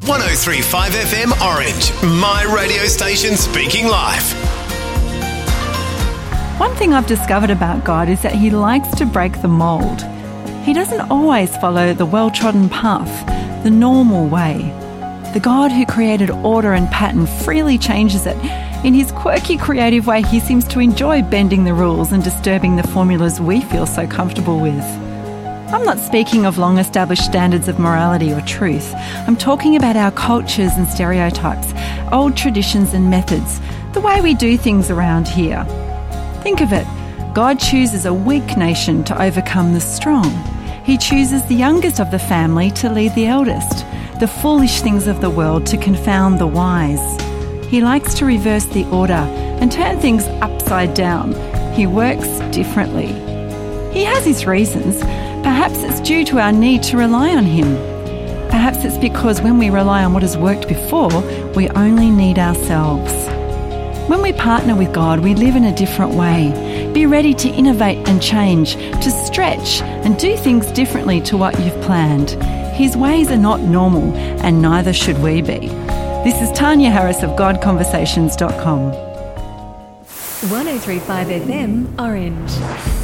103.5 FM Orange, my radio station speaking life. One thing I've discovered about God is that he likes to break the mould. He doesn't always follow the well-trodden path, the normal way. The God who created order and pattern freely changes it. In his quirky, creative way, he seems to enjoy bending the rules and disturbing the formulas we feel so comfortable with. I'm not speaking of long-established standards of morality or truth. I'm talking about our cultures and stereotypes, old traditions and methods, the way we do things around here. Think of it. God chooses a weak nation to overcome the strong. He chooses the youngest of the family to lead the eldest, the foolish things of the world to confound the wise. He likes to reverse the order and turn things upside down. He works differently. He has his reasons. Perhaps it's due to our need to rely on him. Perhaps it's because when we rely on what has worked before, we only need ourselves. When we partner with God, we live in a different way. Be ready to innovate and change, to stretch and do things differently to what you've planned. His ways are not normal, and neither should we be. This is Tanya Harris of GodConversations.com. 103.5 FM Orange.